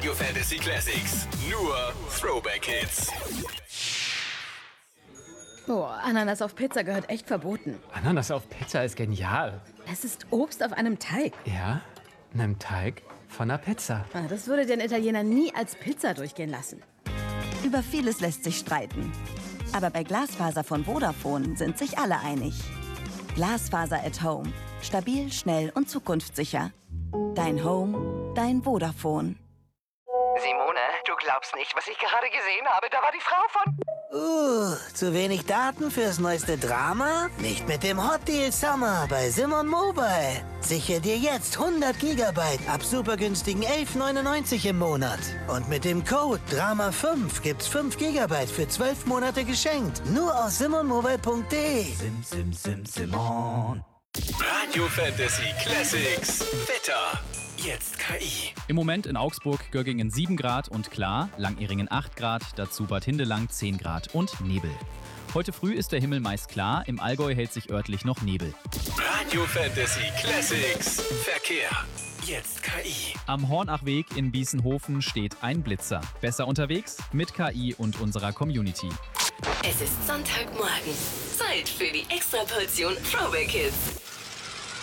Radio Fantasy Classics. Nur Throwback Hits. Oh, Ananas auf Pizza gehört echt verboten. Ananas auf Pizza ist genial. Es ist Obst auf einem Teig. Ja, einem Teig von einer Pizza. Das würde den Italiener nie als Pizza durchgehen lassen. Über vieles lässt sich streiten. Aber bei Glasfaser von Vodafone sind sich alle einig. Glasfaser at Home. Stabil, schnell und zukunftssicher. Dein Home, dein Vodafone. Simone, du glaubst nicht, was ich gerade gesehen habe. Da war die Frau von... Zu wenig Daten fürs neueste Drama? Nicht mit dem Hot Deal Summer bei Simon Mobile. Sichere dir jetzt 100 Gigabyte ab super günstigen 11,99 im Monat. Und mit dem Code DRAMA5 gibt's 5 Gigabyte für 12 Monate geschenkt. Nur aus simonmobile.de. Simon. Radio Fantasy Classics. Wetter. Jetzt KI. Im Moment in Augsburg, Göggingen 7 Grad und klar, Langieringen 8 Grad, dazu Bad Hindelang 10 Grad und Nebel. Heute früh ist der Himmel meist klar, im Allgäu hält sich örtlich noch Nebel. Radio Fantasy Classics. Verkehr. Jetzt KI. Am Hornachweg in Biesenhofen steht ein Blitzer. Besser unterwegs mit KI und unserer Community. Es ist Sonntagmorgen. Zeit für die Extraportion Throwback Hits.